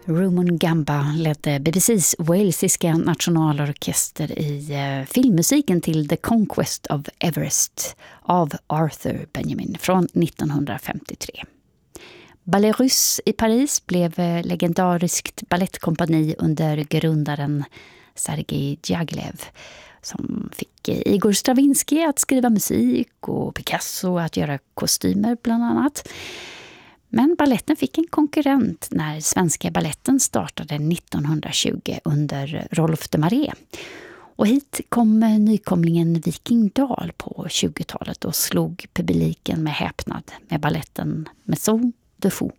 Rumon Gamba ledde BBC:s walesiska nationalorkester i filmmusiken till The Conquest of Everest av Arthur Benjamin från 1953. Ballet Russe i Paris blev legendariskt ballettkompani under grundaren Sergej Diaghilev, som fick Igor Stravinsky att skriva musik och Picasso att göra kostymer bland annat. Men balletten fick en konkurrent när Svenska balletten startade 1920 under Rolf de Maré. Och hit kom nykomlingen Viking Dahl på 20-talet och slog publiken med häpnad med balletten Maison de Fou.